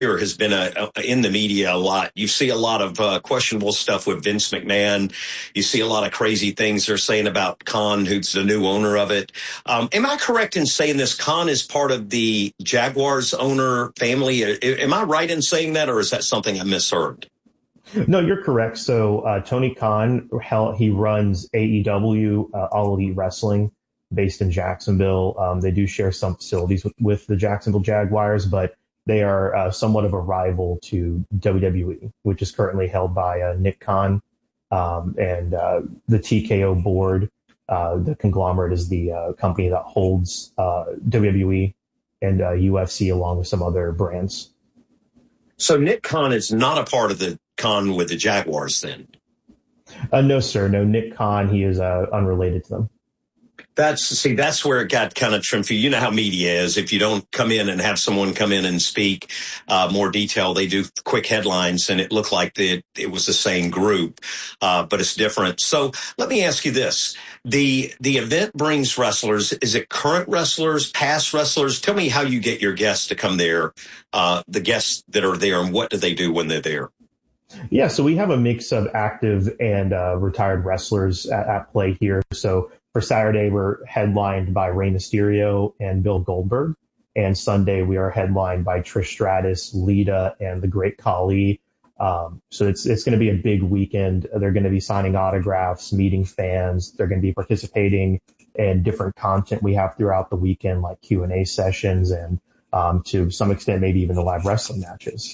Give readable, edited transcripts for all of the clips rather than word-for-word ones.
has been in the media a lot. You see a lot of questionable stuff with Vince McMahon. You see a lot of crazy things they're saying about Khan, who's the new owner of it. Am I correct in saying this? Khan is part of the Jaguars owner family. Am I right in saying that, or is that something I misheard? No, you're correct. So Tony Khan, he runs AEW, All Elite Wrestling, based in Jacksonville. They do share some facilities with the Jacksonville Jaguars, but they are somewhat of a rival to WWE, which is currently held by Nick Khan, and the TKO board. The conglomerate is the company that holds WWE and UFC along with some other brands. So Nick Khan is not a part of the Khan with the Jaguars then? No, sir. No, Nick Khan, he is unrelated to them. That's where it got kind of trimmed. You know how media is. If you don't come in and have someone come in and speak more detail, they do quick headlines, and it looked like it was the same group, but it's different. So let me ask you this. The event brings wrestlers. Is it current wrestlers, past wrestlers? Tell me how you get your guests to come there, the guests that are there, and what do they do when they're there? Yeah, so we have a mix of active and retired wrestlers at play here. So for Saturday, we're headlined by Rey Mysterio and Bill Goldberg. And Sunday, we are headlined by Trish Stratus, Lita, and the Great Khali. So it's going to be a big weekend. They're going to be signing autographs, meeting fans. They're going to be participating in different content we have throughout the weekend, like Q&A sessions and to some extent, maybe even the live wrestling matches.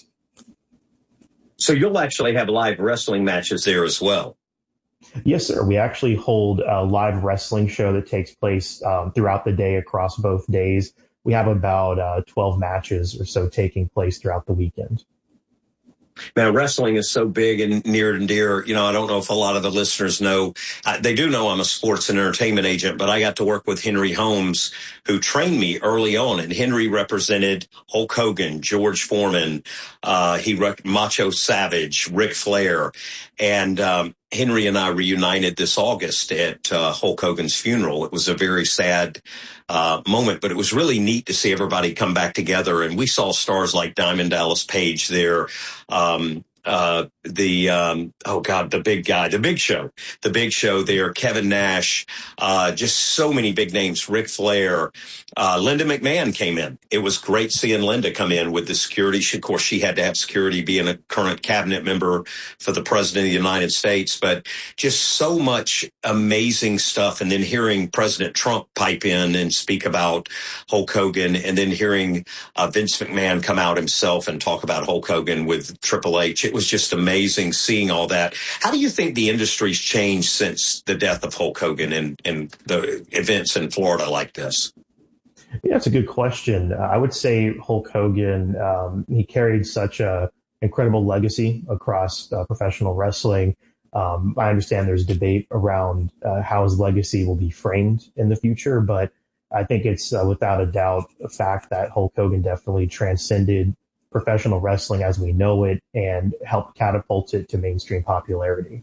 So you'll actually have live wrestling matches there as well? Yes, sir. We actually hold a live wrestling show that takes place throughout the day across both days. We have about 12 matches or so taking place throughout the weekend. Man, wrestling is so big and near and dear. You know, I don't know if a lot of the listeners know. They do know I'm a sports and entertainment agent, but I got to work with Henry Holmes, who trained me early on. And Henry represented Hulk Hogan, George Foreman, Macho Savage, Ric Flair. And Henry and I reunited this August at Hulk Hogan's funeral. It was a very sad moment, but it was really neat to see everybody come back together. And we saw stars like Diamond Dallas Page there. The big guy, the big show there, Kevin Nash, just so many big names, Ric Flair, Linda McMahon came in. It was great seeing Linda come in with the security. Of course, she had to have security being a current cabinet member for the president of the United States, but just so much amazing stuff. And then hearing President Trump pipe in and speak about Hulk Hogan, and then hearing Vince McMahon come out himself and talk about Hulk Hogan with Triple H. It was just amazing seeing all that. How do you think the industry's changed since the death of Hulk Hogan and the events in Florida like this? Yeah, that's a good question. I would say Hulk Hogan, he carried such a incredible legacy across professional wrestling. I understand there's debate around how his legacy will be framed in the future, but I think it's without a doubt a fact that Hulk Hogan definitely transcended professional wrestling as we know it and helped catapult it to mainstream popularity.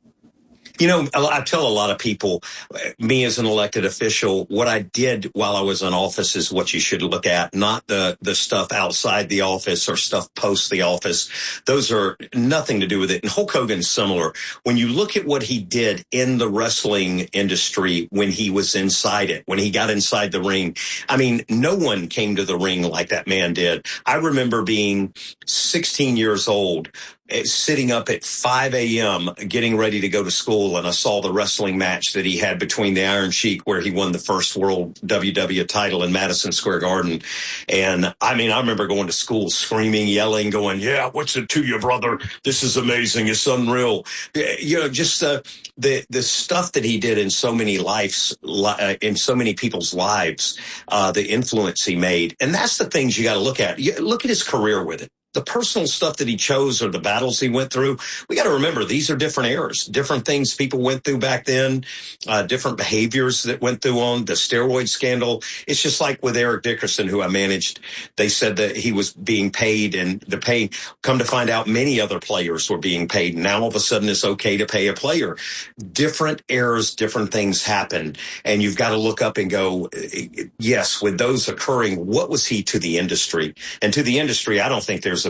You know, I tell a lot of people, me as an elected official, what I did while I was in office is what you should look at, not the stuff outside the office or stuff post the office. Those are nothing to do with it. And Hulk Hogan's similar. When you look at what he did in the wrestling industry when he was inside it, when he got inside the ring, I mean, no one came to the ring like that man did. I remember being 16 years old, sitting up at 5 a.m. getting ready to go to school, and I saw the wrestling match that he had between the Iron Sheik, where he won the first world WW title in Madison Square Garden. And I mean, I remember going to school screaming, yelling, going, "Yeah, what's it to you, brother? This is amazing. It's unreal." You know, just the stuff that he did in so many lives, in so many people's lives, the influence he made. And that's the things you got to look at. Look at his career with it. The personal stuff that he chose or the battles he went through, we got to remember these are different eras, different things people went through back then, different behaviors that went through on the steroid scandal. It's just like with Eric Dickerson, who I managed. They said that he was being paid, and the pay, come to find out many other players were being paid. Now all of a sudden it's okay to pay a player. Different eras, different things happen. And you've got to look up and go, yes, with those occurring, what was he to the industry? And to the industry, I don't think there's